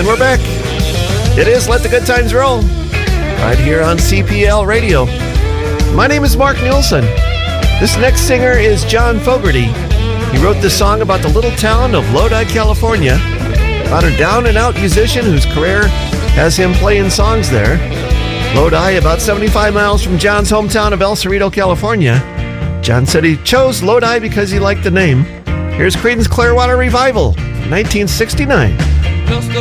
And we're back. It is Let the Good Times Roll, right here on CPL Radio. My name is Mark Nielsen. This next singer is John Fogerty. He wrote this song about the little town of Lodi, California, about a down-and-out musician whose career has him playing songs there. Lodi, about 75 miles from John's hometown of El Cerrito, California. John said he chose Lodi because he liked the name. Here's Creedence Clearwater Revival, 1969. Just